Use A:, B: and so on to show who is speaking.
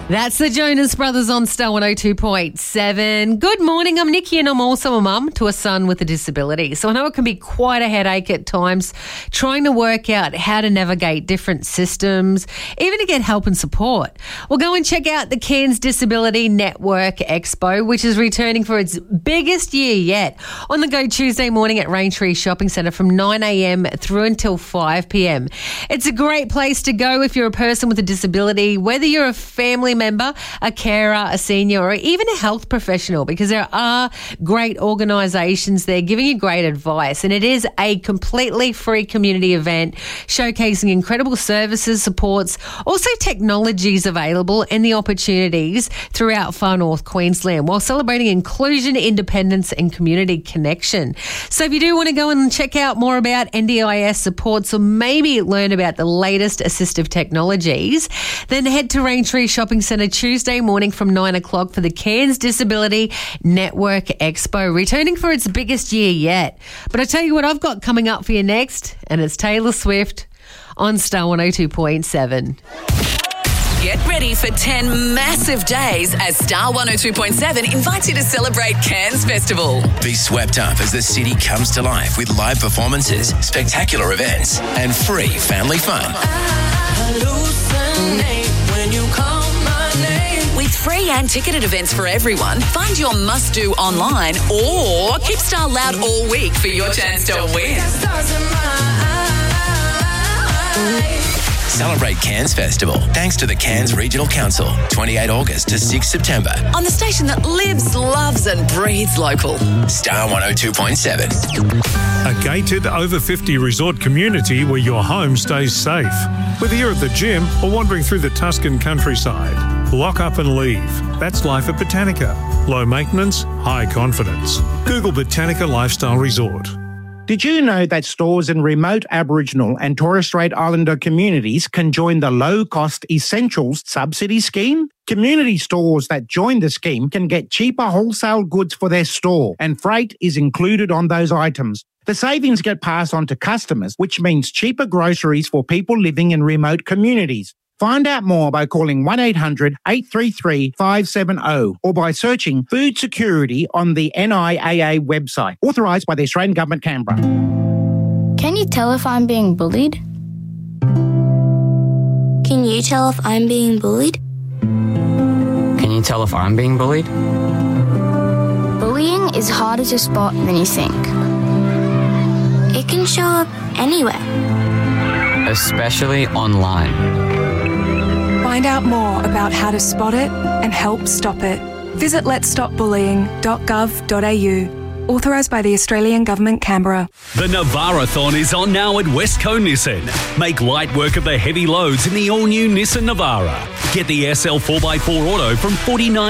A: That's the Jonas Brothers on Star 102.7. Good morning, I'm Nikki and I'm also a mum to a son with a disability. So I know it can be quite a headache at times trying to work out how to navigate different systems, even to get help and support. We'll go and check out the Cairns Disability Network Expo, which is returning for its biggest year yet. On the go Tuesday morning at Raintree Shopping Centre from 9 a.m. through until 5 p.m. It's a great place to go if you're a person with a disability, whether you're a family member, a carer, a senior, or even a health professional, because there are great organisations there giving you great advice. And it is a completely free community event showcasing incredible services, supports, also technologies available and the opportunities throughout far north Queensland while celebrating inclusion, independence and community connection. So if you do want to go and check out more about NDIS supports or maybe learn about the latest assistive technologies, then head to Raintree Shopping Centre Tuesday morning from 9 o'clock for the Cairns Disability Network Expo, returning for its biggest year yet. But I tell you what I've got coming up for you next, and it's Taylor Swift on Star 102.7.
B: Get ready for 10 massive days as Star 102.7 invites you to celebrate Cairns Festival.
C: Be swept up as the city comes to life with live performances, spectacular events and free family fun.
B: With free and ticketed events for everyone, find your must-do online or keep Star loud all week for your chance to win.
C: Celebrate Cairns Festival thanks to the Cairns Regional Council, 28 August to 6 September.
B: On the station that lives, loves and breathes local.
C: Star 102.7.
D: A gated over 50 resort community where your home stays safe. Whether you're at the gym or wandering through the Tuscan countryside, lock up and leave. That's life at Botanica. Low maintenance, high confidence. Google Botanica Lifestyle Resort.
E: Did you know that stores in remote Aboriginal and Torres Strait Islander communities can join the low-cost Essentials subsidy scheme? Community stores that join the scheme can get cheaper wholesale goods for their store, and freight is included on those items. The savings get passed on to customers, which means cheaper groceries for people living in remote communities. Find out more by calling 1-800-833-570 or by searching food security on the NIAA website, authorised by the Australian Government, Canberra.
F: Can you tell if I'm being bullied?
G: Can you tell if I'm being bullied?
H: Can you tell if I'm being bullied?
F: Bullying is harder to spot than you think.
G: It can show up anywhere.
H: Especially online.
I: Find out more about how to spot it and help stop it. Visit letsstopbullying.gov.au. Authorised by the Australian Government, Canberra.
J: The Navara-thon is on now at Westco Nissan. Make light work of the heavy loads in the all-new Nissan Navara. Get the SL 4x4 Auto from $49